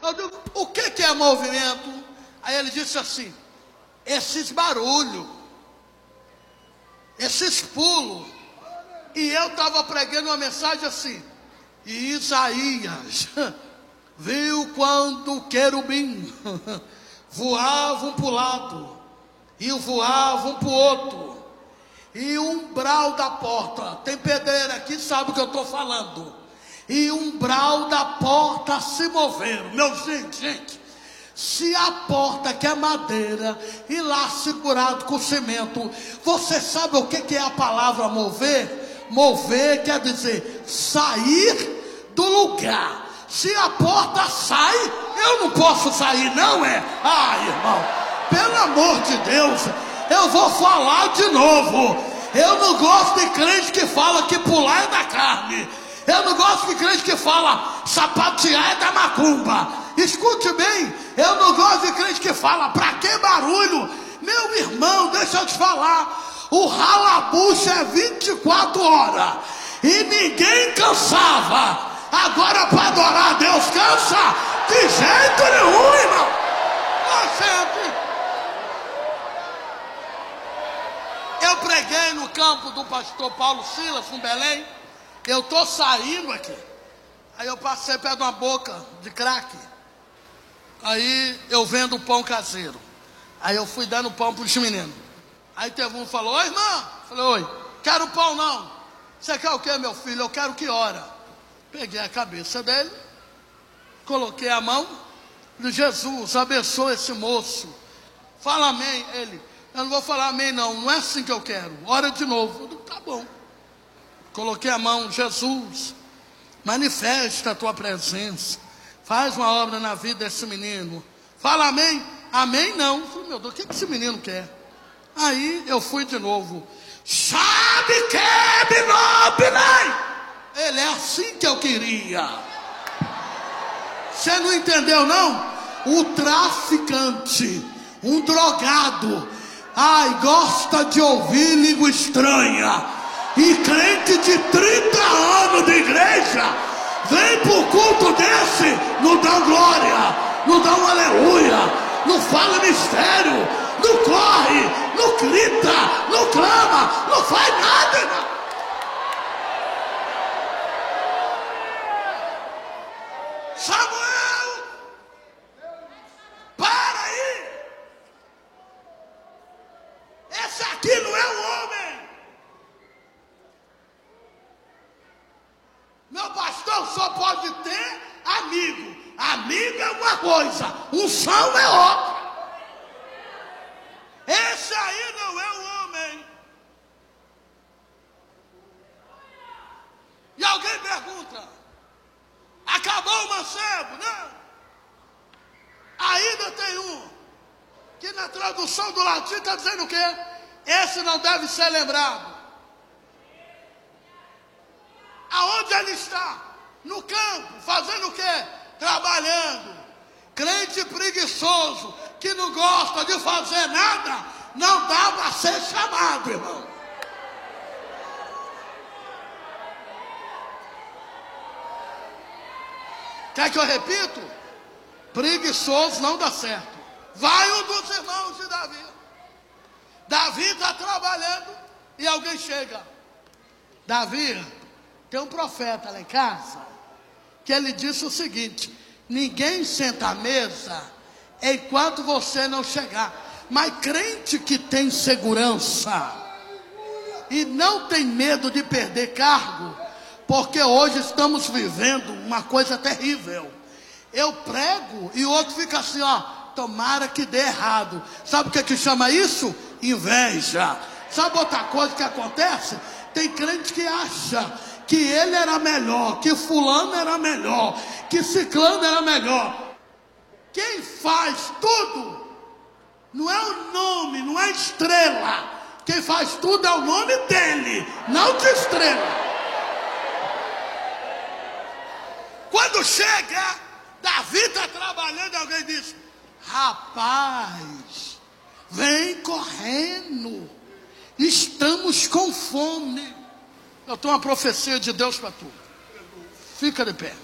Eu digo, o que é movimento? Aí ele disse assim, esses barulhos, esses pulos. E eu estava pregando uma mensagem assim, e Isaías viu quando o querubim voava um para o lado, e voava um para o outro, e o umbral da porta, tem pedreiro aqui, sabe o que eu estou falando, e o umbral da porta se moveram. Meu gente, se a porta que é madeira e lá segurado com cimento, você sabe o que é a palavra mover? Mover quer dizer sair do lugar. Se a porta sai, eu não posso sair, não é? Ah, irmão, pelo amor de Deus, eu vou falar de novo. Eu não gosto de crente que fala que pular é da carne. Eu não gosto de crente que fala sapatear é da macumba. Escute bem, eu não gosto de crente que fala pra que barulho. Meu irmão, deixa eu te falar, o ralabucho é 24 horas e ninguém cansava. Agora para adorar a Deus cansa? De jeito nenhum, irmão. Eu preguei no campo do pastor Paulo Silas, em Belém. Eu estou saindo aqui. Aí eu passei perto de uma boca de crack. Aí eu vendo pão caseiro. Aí eu fui dando pão para os meninos. Aí teve um que falou, oi irmã. Falei, oi, quero pão não. Você quer o que, meu filho? Eu quero que ora. Peguei a cabeça dele, coloquei a mão. Falei, Jesus, abençoa esse moço. Fala amém. Ele, eu não vou falar amém não, não é assim que eu quero. Ora de novo. Eu digo, tá bom. Coloquei a mão, Jesus, manifesta a tua presença. Faz uma obra na vida desse menino. Fala amém. Amém não. Eu falei, meu Deus, o que esse menino quer? Aí eu fui de novo. Sabe que binobinei? Ele é assim que eu queria. Você não entendeu não? O traficante, um drogado, ai, gosta de ouvir língua estranha. E crente de 30 anos de igreja vem pro culto desse, não dá glória, não dá um aleluia, não fala mistério, não corre, não grita, não clama, não faz nada, irmão. Samuel, para aí. Esse aqui não é o homem. Meu pastor só pode ter amigo. Amigo é uma coisa, unção é outra. Esse aí não é o homem. E alguém pergunta, acabou o mancebo? Não. Ainda tem um, que na tradução do latim está dizendo o quê? Esse não deve ser lembrado. Aonde ele está? No campo, fazendo o quê? Trabalhando. Crente preguiçoso, que não gosta de fazer nada, não dá para ser chamado, irmão. Quer que eu repito? Preguiçoso não dá certo. Vai um dos irmãos de Davi. Davi está trabalhando e alguém chega. Davi, tem um profeta lá em casa que ele disse o seguinte: ninguém senta à mesa enquanto você não chegar. Mas crente que tem segurança e não tem medo de perder cargo, porque hoje estamos vivendo uma coisa terrível. Eu prego e o outro fica assim, ó, tomara que dê errado. Sabe o que chama isso? Inveja. Sabe outra coisa que acontece? Tem crente que acha que ele era melhor, que fulano era melhor, que ciclano era melhor. Quem faz tudo não é o nome, não é estrela. Quem faz tudo é o nome dele, não de estrela. Quando chega, Davi está trabalhando e alguém diz, rapaz, vem correndo, estamos com fome. Eu tenho uma profecia de Deus para tu. Fica de pé.